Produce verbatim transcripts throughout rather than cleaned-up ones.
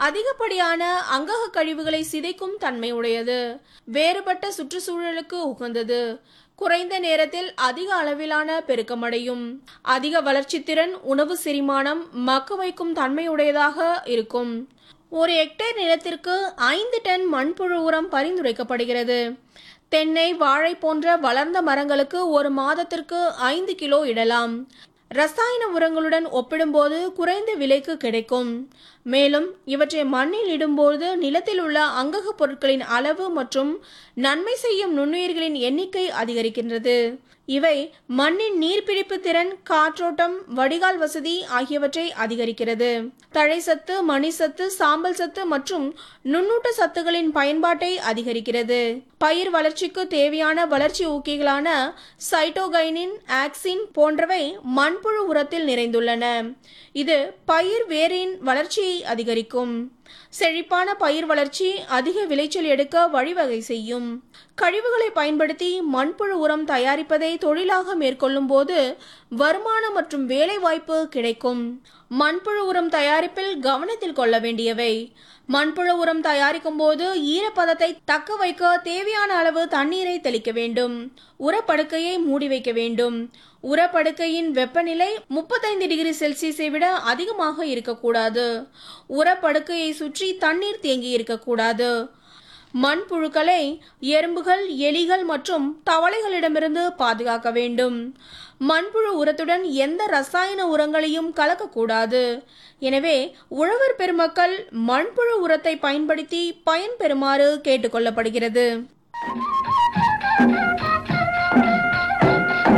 அதிகப்படியான அங்கக கழிவுகளை சிதைக்கும் தன்மை உடையது. வேறுபட்ட சுற்றுச்சூழலுக்கு உகந்தது. குறைந்த நேரத்தில் அதிக அளவிலான பெருக்கமடையும். அதிக வளர்ச்சி திறன், உணவு செரிமானம், மக்க வைக்கும் தன்மையுடையதாக இருக்கும். ஒரு ஹெக்டேர் நிலத்திற்கு ஐந்து டன் மண்புழு உரம் பரிந்துரைக்கப்படுகிறது. தென்னை, வாழை போன்ற வளர்ந்த மரங்களுக்கு ஒரு மாதத்திற்கு ஐந்து கிலோ இடலாம். ரசாயன உரங்களுடன் ஒப்பிடும்போது குறைந்த விலைக்கு கிடைக்கும். மேலும் இவற்றை மண்ணில் இடும்போது நிலத்தில் உள்ள அங்கக பொருட்களின் அளவு மற்றும் நன்மை செய்யும் நுண்ணுயிர்களின் எண்ணிக்கை அதிகரிக்கின்றது. இவை மண்ணின் நீர்பிடிப்பு திறன், காற்றோட்டம், வடிகால் வசதி ஆகியவற்றை அதிகரிக்கிறது. தழை சத்து, மணி சத்து, சாம்பல் சத்து மற்றும் நுண்ணூட்ட சத்துகளின் பயன்பாட்டை அதிகரிக்கிறது. பயிர் வளர்ச்சிக்கு தேவையான வளர்ச்சி ஊக்கிகளான சைட்டோகைனின், ஆக்சின் போன்றவை மண்புழு உரத்தில் நிறைந்துள்ளன. இது பயிர் வேரின் வளர்ச்சியை அதிகரிக்கும். செழிப்பான பயிர் வளர்ச்சி அதிக விளைச்சல் எடுக்க வழிவகை செய்யும். கழிவுகளை பயன்படுத்தி மண்புழு உரம் தயாரிப்பதை தொழிலாக மேற்கொள்ளும் போது வருமானம் மற்றும் வேலை வாய்ப்பு கிடைக்கும். மண்புழு உரம் தயாரிப்பில் கவனத்தில் கொள்ள வேண்டியவை: மண்புழு உரம் தயாரிக்கும் போது ஈரப்பதத்தை தக்க வைக்க தேவையான அளவு தண்ணீரை தெளிக்க வேண்டும். உரப்படுக்கையை மூடி வைக்க வேண்டும். உரப்படுக்கையின் வெப்பநிலை முப்பத்தைந்து டிகிரி செல்சியஸை விட அதிகமாக இருக்கக்கூடாது. உரப்படுக்கையை சுற்றி தண்ணீர் தேங்கி இருக்கக்கூடாது. மண்புழுக்களை எறும்புகள், எலிகள் மற்றும் தவளைகளிடமிருந்து பாதுகாக்க வேண்டும். மண்புழு உரத்துடன் எந்த ரசாயன உரங்களையும் கலக்கக்கூடாது. எனவே உழவர் பெருமக்கள் மண்புழு உரத்தை பயன்படுத்தி பயன்பெறுமாறு கேட்டுக்கொள்ளப்படுகிறது.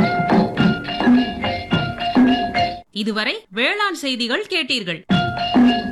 இதுவரை வேளாண் செய்திகள் கேட்டீர்கள்.